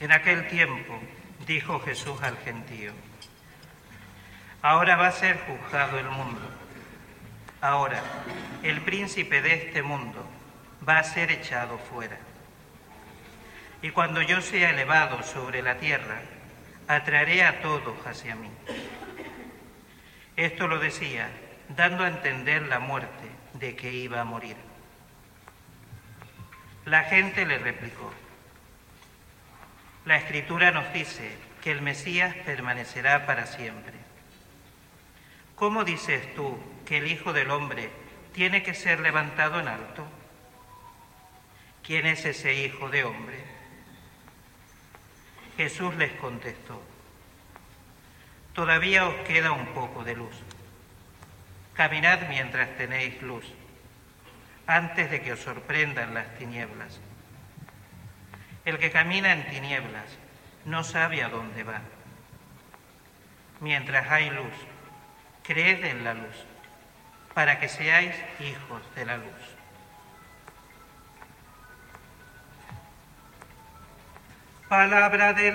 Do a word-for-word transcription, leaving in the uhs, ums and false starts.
En aquel tiempo dijo Jesús al gentío: ahora va a ser juzgado el mundo. Ahora, el príncipe de este mundo va a ser echado fuera. Y cuando yo sea elevado sobre la tierra, atraeré a todos hacia mí. Esto lo decía, dando a entender la muerte de que iba a morir. La gente le replicó: la Escritura nos dice que el Mesías permanecerá para siempre. ¿Cómo dices tú que el Hijo del Hombre tiene que ser levantado en alto? ¿Quién es ese Hijo de Hombre? Jesús les contestó: todavía os queda un poco de luz. Caminad mientras tenéis luz, antes de que os sorprendan las tinieblas. El que camina en tinieblas no sabe a dónde va. Mientras hay luz, creed en la luz, para que seáis hijos de la luz. Palabra del